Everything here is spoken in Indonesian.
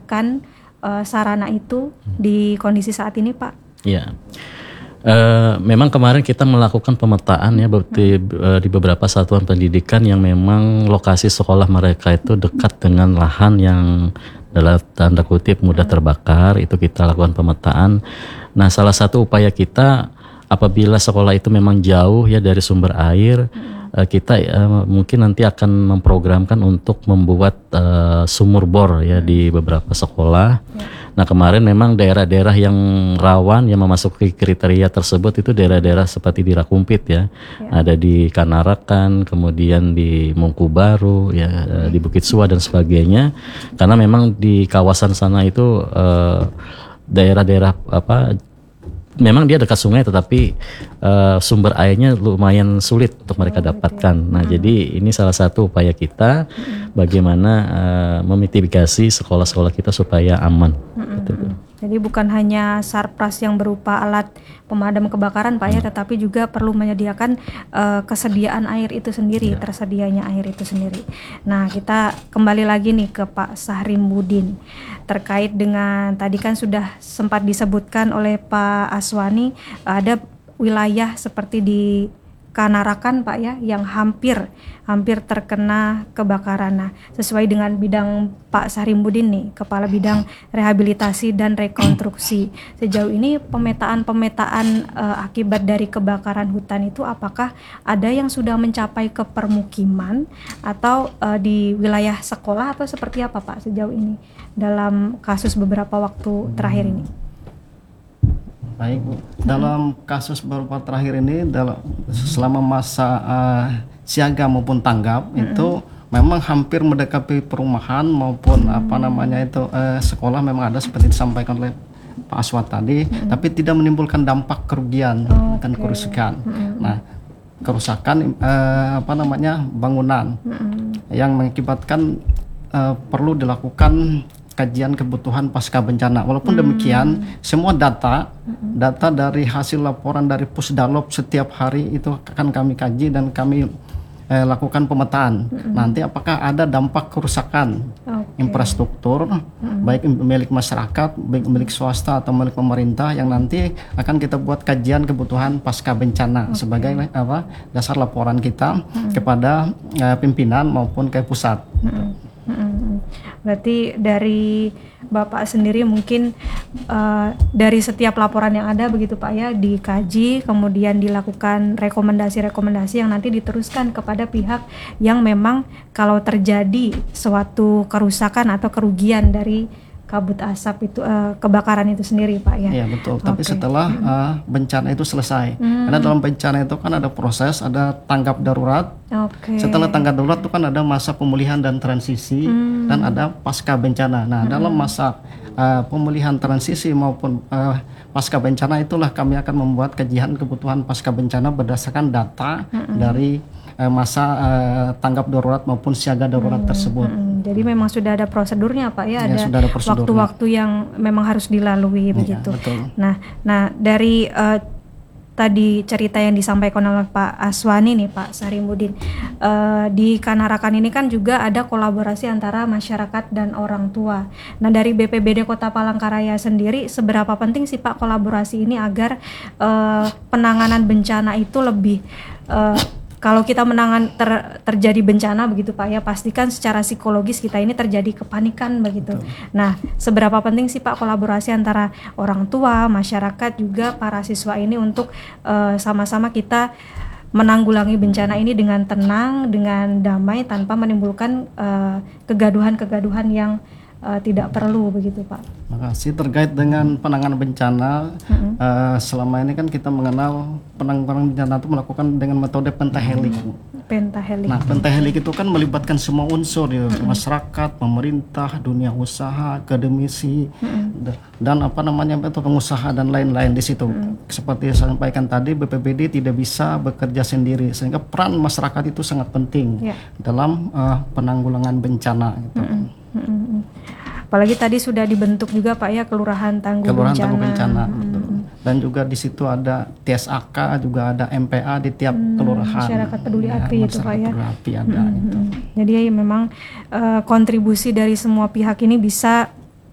menyediakan sarana itu di kondisi saat ini, Pak? Ya, memang kemarin kita melakukan pemetaan ya di beberapa satuan pendidikan yang memang lokasi sekolah mereka itu dekat dengan lahan yang dalam tanda kutip mudah terbakar. Itu kita lakukan pemetaan. Nah, salah satu upaya kita apabila sekolah itu memang jauh ya dari sumber air, kita mungkin nanti akan memprogramkan untuk membuat sumur bor ya di beberapa sekolah. Nah, kemarin memang daerah-daerah yang rawan yang memasuki kriteria tersebut itu daerah-daerah seperti di Rakumpit ya. Ada di Kanarakan, kemudian di Mangkubaru ya, di Bukit Suwa dan sebagainya. Karena memang di kawasan sana itu daerah-daerah memang dia dekat sungai tetapi sumber airnya lumayan sulit untuk mereka dapatkan. Nah, jadi ini salah satu upaya kita bagaimana memitigasi sekolah-sekolah kita supaya aman. Jadi bukan hanya sarpras yang berupa alat pemadam kebakaran, Pak ya, tetapi juga perlu menyediakan kesediaan air itu sendiri, tersedianya air itu sendiri. Nah, kita kembali lagi nih ke Pak Sahrimuddin terkait dengan tadi kan sudah sempat disebutkan oleh Pak Aswani, ada wilayah seperti di Kanarakan, Pak ya, yang hampir terkena kebakaran. Nah, sesuai dengan bidang Pak Sahrimuddin nih, Kepala Bidang Rehabilitasi dan Rekonstruksi. Sejauh ini pemetaan akibat dari kebakaran hutan itu apakah ada yang sudah mencapai ke permukiman atau di wilayah sekolah atau seperti apa, Pak, sejauh ini dalam kasus beberapa waktu terakhir ini? Baik, Bu. Dalam kasus beberapa terakhir ini selama masa siaga maupun tanggap itu memang hampir mendekati perumahan maupun sekolah memang ada seperti disampaikan oleh Pak Aswat tadi, tapi tidak menimbulkan dampak kerugian dan kerusakan. Nah, kerusakan bangunan yang mengakibatkan perlu dilakukan kajian kebutuhan pasca bencana. Walaupun demikian, semua data dari hasil laporan dari Pusdalop setiap hari itu akan kami kaji dan kami lakukan pemetaan. Nanti apakah ada dampak kerusakan infrastruktur, baik milik masyarakat, baik milik swasta atau milik pemerintah, yang nanti akan kita buat kajian kebutuhan pasca bencana sebagai dasar laporan kita kepada pimpinan maupun ke pusat. Berarti dari Bapak sendiri mungkin dari setiap laporan yang ada begitu, Pak ya, dikaji, kemudian dilakukan rekomendasi-rekomendasi yang nanti diteruskan kepada pihak yang memang kalau terjadi suatu kerusakan atau kerugian dari kabut asap itu, kebakaran itu sendiri, Pak ya. Iya, betul. Tapi setelah bencana itu selesai, karena dalam bencana itu kan ada proses, ada tanggap darurat. Setelah tanggap darurat itu kan ada masa pemulihan dan transisi, dan ada pasca bencana. Nah, dalam masa pemulihan transisi maupun pasca bencana itulah kami akan membuat kajian kebutuhan pasca bencana berdasarkan data dari masa tanggap darurat maupun siaga darurat tersebut. Jadi memang sudah ada prosedurnya, Pak ya, ada waktu-waktu yang memang harus dilalui begitu. Betul. Nah dari tadi cerita yang disampaikan oleh Pak Aswani nih, Pak Sahrimuddin, di Kanarakan ini kan juga ada kolaborasi antara masyarakat dan orang tua. Nah, dari BPBD Kota Palangkaraya sendiri, seberapa penting sih, Pak, kolaborasi ini agar penanganan bencana itu lebih kalau kita terjadi bencana begitu, Pak ya, pastikan secara psikologis kita ini terjadi kepanikan begitu. Nah, seberapa penting sih, Pak, kolaborasi antara orang tua, masyarakat, juga para siswa ini untuk sama-sama kita menanggulangi bencana ini dengan tenang, dengan damai, tanpa menimbulkan kegaduhan-kegaduhan yang tidak perlu begitu, Pak. Makasih. Terkait dengan penanganan bencana, selama ini kan kita mengenal penanganan bencana itu melakukan dengan metode pentahelik. Nah, pentahelik itu kan melibatkan semua unsur ya, masyarakat, pemerintah, dunia usaha, akademisi, dan pengusaha dan lain-lain di situ. Seperti saya sampaikan tadi, BPBD tidak bisa bekerja sendiri, sehingga peran masyarakat itu sangat penting dalam penanggulangan bencana gitu. Apalagi tadi sudah dibentuk juga, Pak ya, Kelurahan Tangguh Bencana. Dan juga di situ ada TSAK, juga ada MPA di tiap kelurahan. Masyarakat Peduli Api itu, Pak ya. Peduli Api ada gitu. Jadi memang kontribusi dari semua pihak ini bisa